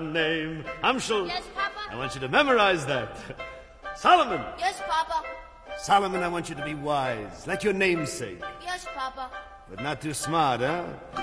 name. Amschel. Yes, Papa? I want you to memorize that. Solomon. Yes, Papa. Solomon, I want you to be wise, like your namesake. Yes, Papa. But not too smart, huh?